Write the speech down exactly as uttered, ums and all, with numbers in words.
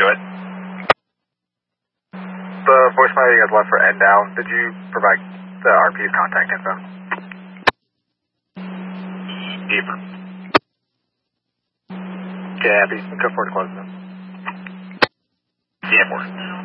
go ahead. The voicemail you guys left for N down, did you provide the R P's contact info? Deeper. Okay, Abby, go forward to close them. Yeah, more.